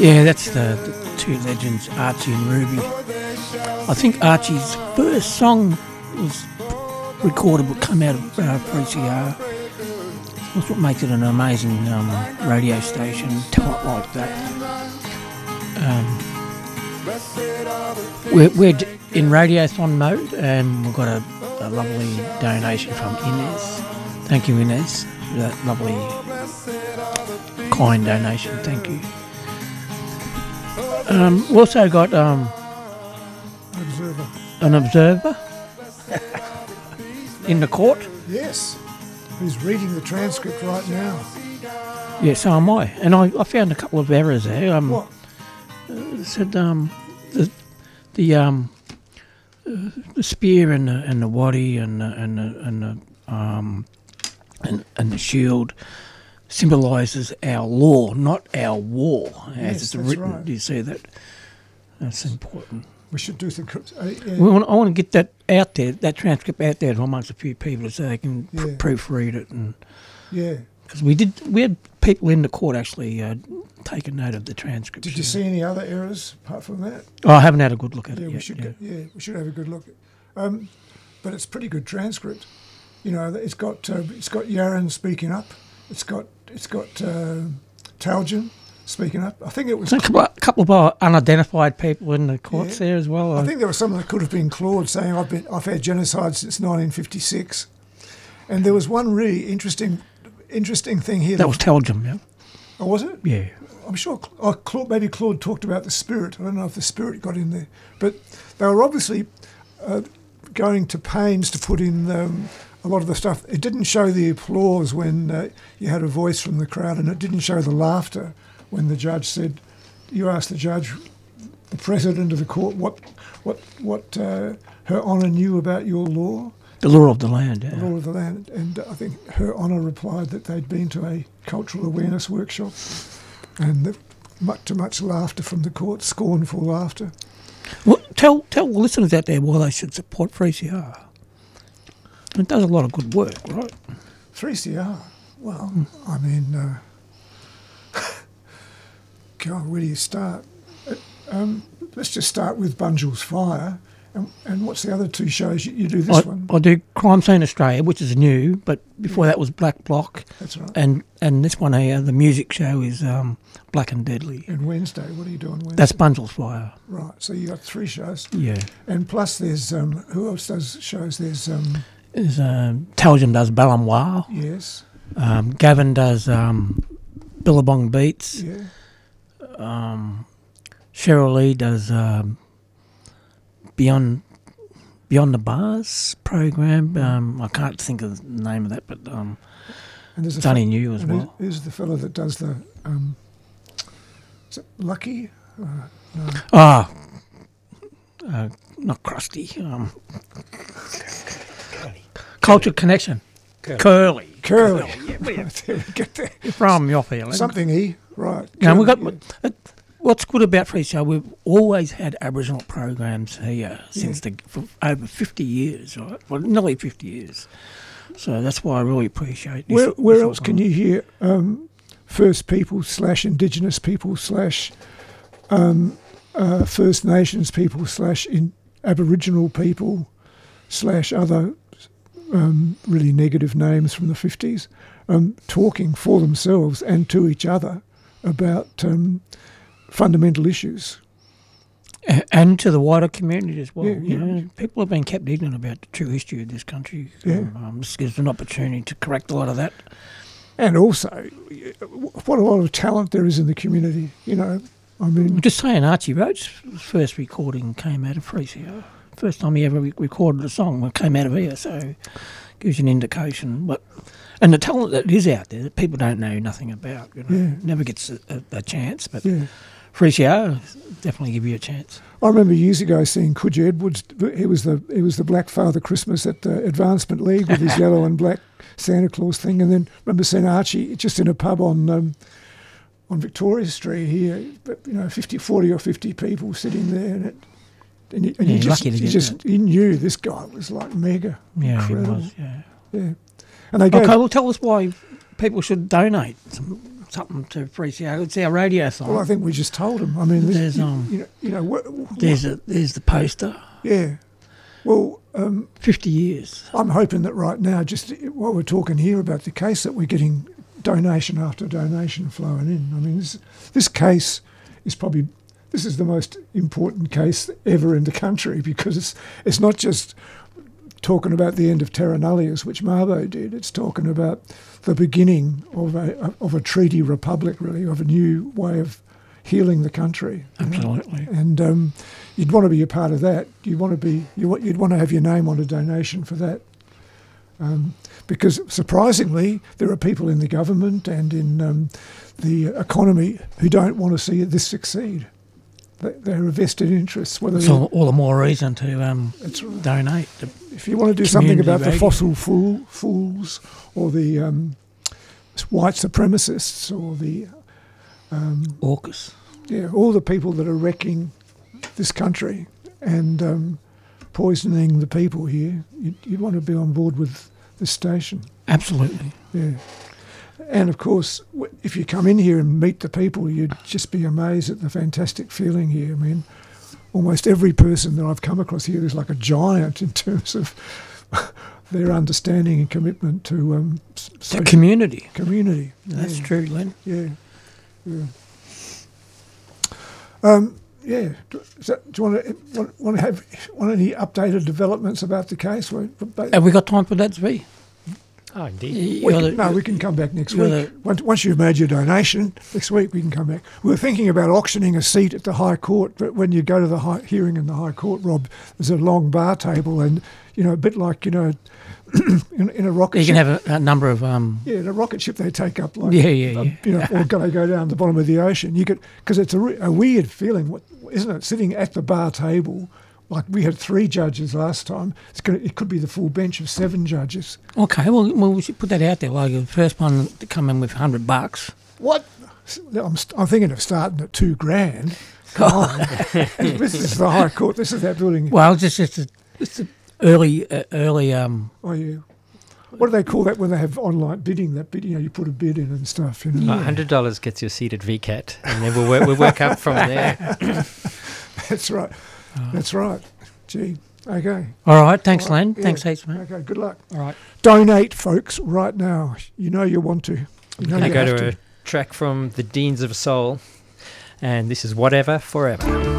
Yeah, that's the two legends, Archie and Ruby. I think Archie's first song was recorded but come out of 3CR. That's what makes it an amazing radio station, talent like that. We're in Radiothon mode, and we've got a lovely donation from Inez. Thank you, Inez, for that lovely, kind donation. Thank you. We've also got an observer in the court. Yes, who's reading the transcript right now. Yeah, so am I. And I found a couple of errors there. What? It said the spear and the waddy and the shield symbolises our law, not our war, as Yes, it's that's written. right. Do you see that? That's important. We should do some... I want to get that out there, that transcript out there amongst a few people so they can proofread it. And yeah. because we had people in the court actually take a note of the transcript. Did you see any other errors apart from that? Oh, I haven't had a good look at it yet. We should have a good look. But it's pretty good transcript. You know, it's got Yaron speaking up. It's got Taljan speaking up. I think it was a couple of unidentified people in the courts there as well. I think there was some that could have been Claude saying I've had genocide since 1956, and there was one really interesting thing here. That was Taljan, yeah. Oh, was it? Yeah. I'm sure. Maybe Claude talked about the spirit. I don't know if the spirit got in there, but they were obviously going to pains to put in a lot of the stuff. It didn't show the applause when you had a voice from the crowd, and it didn't show the laughter when the judge said, you asked the judge, the president of the court, what Her Honour knew about your law. The law of the land, yeah. The law of the land. And I think Her Honour replied that they'd been to a cultural awareness workshop, and to much laughter from the court, scornful laughter. Well, tell the listeners out there why they should support 3CR. It does a lot of good work, right? 3CR? Well, I mean... God, where do you start? Let's just start with Bunjil's Fire. And what's the other two shows? You do this one? I do Crime Scene Australia, which is new, but before that was Black Block. That's right. And this one here, the music show, is Black and Deadly. And Wednesday, what are you doing Wednesday? That's Bunjil's Fire. Right, so you got 3 shows. Yeah. And plus there's, who else does shows? There's... Taljan does Balamoir. Yes. Gavin does Billabong Beats. Yeah. Cheryl Lee does Beyond the Bars program. I can't think of the name of that, but and there's Danny New as well. Who's the fellow that does the is it Lucky? No. Not Krusty. Culture Connection. Curly. Yeah, there we get there. From your feeling. Something right. Now we got. What's good about 3CR, we've always had Aboriginal programs here for over 50 years, right? Well, nearly 50 years. So that's why I really appreciate this. Where else can you hear First People / Indigenous people / First Nations people / Aboriginal people / other really negative names from the 50s talking for themselves and to each other about... fundamental issues. And to the wider community as well. Yeah. You know, people have been kept ignorant about the true history of this country. Yeah. This gives an opportunity to correct a lot of that. And also, what a lot of talent there is in the community, you know. I mean... I'm just saying, Archie Roach's first recording came out of 3CR. First time he ever recorded a song came out of here, so gives you an indication. And the talent that is out there that people don't know nothing about, you know, never gets a chance, but... Yeah. 3CR definitely give you a chance. I remember years ago seeing Kudja Edwards. He was the Black Father Christmas at the Advancement League with his yellow and black Santa Claus thing, and then remember seeing Archie just in a pub on Victoria Street here. But 40 or 50 people sitting there, you knew this guy was like mega, incredible. He was, yeah. And they go. Okay, well, tell us why people should donate. something to 3CR. It's our radiothon. Well, I think we just told them. I mean, There's, there's the poster. Yeah. Well, 50 years. I'm hoping that right now, just while we're talking here about the case, that we're getting donation after donation flowing in. I mean, this case is probably, this is the most important case ever in the country, because it's not just talking about the end of terra nullius, which Mabo did. It's talking about the beginning of a treaty republic, really, of a new way of healing the country. Absolutely. And you'd want to be a part of that. You'd want to have your name on a donation for that. Because surprisingly, there are people in the government and in the economy who don't want to see this succeed. They're a vested interests. So all the more reason to donate. If you want to do something about radio. the fossil fools or the white supremacists or the AUKUS. Yeah, all the people that are wrecking this country and poisoning the people here, you'd want to be on board with this station. Absolutely. Yeah. And of course, if you come in here and meet the people, you'd just be amazed at the fantastic feeling here. I mean, almost every person that I've come across here is like a giant in terms of their understanding and commitment to community. Community. That's true, Len. Yeah. Yeah. Yeah. Do you want to have any updated developments about the case? Have we got time for that, Zvi? Oh, indeed. We can come back next week. Once you've made your donation, next week we can come back. We were thinking about auctioning a seat at the High Court, but when you go to the hearing in the High Court, Rob, there's a long bar table and, a bit like, in a rocket ship. You can have a number of... in a rocket ship they take up like... Yeah. Or they go down the bottom of the ocean. You could, because it's a weird feeling, isn't it, sitting at the bar table. Like we had 3 judges last time. It could be the full bench of 7 judges. Okay, well we should put that out there. Like the first one to come in with $100. What? I'm thinking of starting at $2,000. Come on. This is the High Court. This is that building. Well, it's the early. Oh yeah. What do they call that when they have online bidding? That bid, you put a bid in and stuff. $100 gets you a seat at VCAT, and then we'll work up from there. That's right. That's right. Gee. Okay. All right. Thanks, All right. Len. Yeah. Thanks heaps, mate. Okay. Good luck. All right. Donate, folks, right now. You know you want to. I go to a track from the Deans of Soul, and this is Whatever Forever.